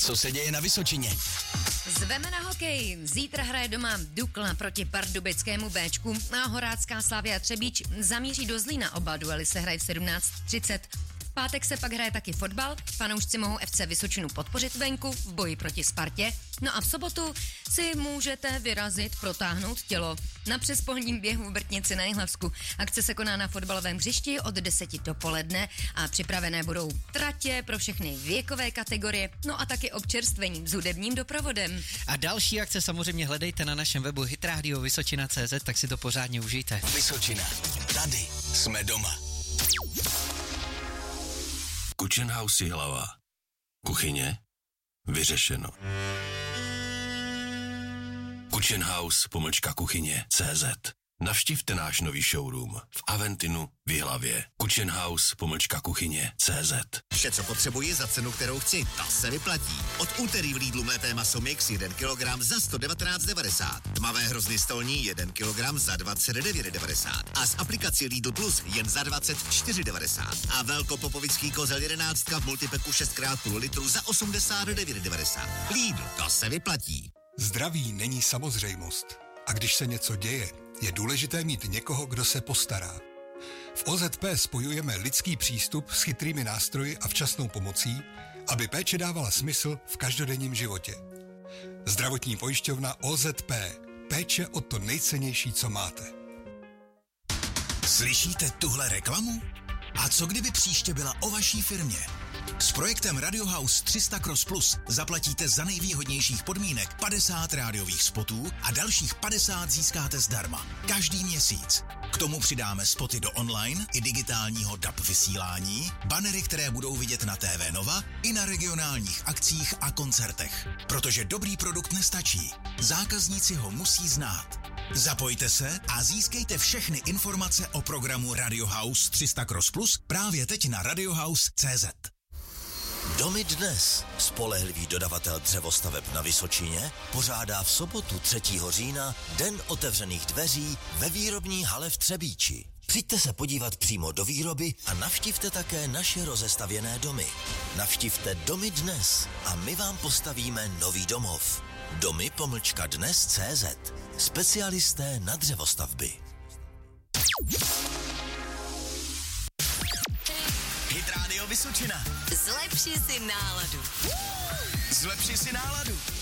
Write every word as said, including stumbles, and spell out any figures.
Co se děje na Vysočině? Zveme na hokej. Zítra hraje doma Dukla proti pardubickému Béčku a horácká Slavia Třebíč zamíří do Zlína. Oba duely se hrají v sedmnáct třicet. V pátek se pak hraje taky fotbal. Fanoušci mohou F C Vysočinu podpořit venku v boji proti Spartě. No a v sobotu si můžete vyrazit, protáhnout tělo na přespolním běhu v Brtnici na Jihlavsku. Akce se koná na fotbalovém hřišti od deseti dopoledne a připravené budou tratě pro všechny věkové kategorie, no a taky občerstvení s hudebním doprovodem. A další akce samozřejmě hledejte na našem webu hitradio vysočina tečka cé zet, tak si to pořádně užijte. Vysočina. Tady jsme doma. Kitchen House Jihlava. Kuchyně vyřešeno. Kitchen House pomlčka kuchyně cé zet. Navštivte náš nový showroom v Aventinu v Jihlavě. Kitchen House pomlčka kuchyně cé zet. Vše, co potřebuji za cenu, kterou chci, ta se vyplatí. Od úterý v Lidlu mlété maso mix jeden kilogram za sto devatenáct devadesát. Tmavé hrozny stolní jeden kilogram za dvacet devět devadesát. A z aplikací Lidl Plus jen za dvacet čtyři devadesát. A velkopopovický kozel jedenáctka v multipeku šest krát půl litru za osmdesát devět devadesát. Lidl, to se vyplatí. Zdraví není samozřejmost. A když se něco děje, je důležité mít někoho, kdo se postará. V O Z P spojujeme lidský přístup s chytrými nástroji a včasnou pomocí, aby péče dávala smysl v každodenním životě. Zdravotní pojišťovna O Z P. Péče o to nejcennější, co máte. Slyšíte tuhle reklamu? A co kdyby příště byla o vaší firmě? S projektem Radio House tři sta Cross Plus zaplatíte za nejvýhodnějších podmínek padesát rádiových spotů a dalších padesát získáte zdarma. Každý měsíc. K tomu přidáme spoty do online i digitálního D A B vysílání, banery, které budou vidět na T V Nova i na regionálních akcích a koncertech. Protože dobrý produkt nestačí. Zákazníci ho musí znát. Zapojte se a získejte všechny informace o programu Radio House tři sta Cross Plus právě teď na radiohouse tečka cé zet. Domy dnes, spolehlivý dodavatel dřevostaveb na Vysočině, pořádá v sobotu třetího října Den otevřených dveří ve výrobní hale v Třebíči. Přijďte se podívat přímo do výroby a navštivte také naše rozestavěné domy. Navštivte Domy dnes a my vám postavíme nový domov. Domy pomlčka dnes tečka cé zet. Specialisté na dřevostavby. Hit Radio Vysočina. Zlepši si náladu. Zlepši si náladu.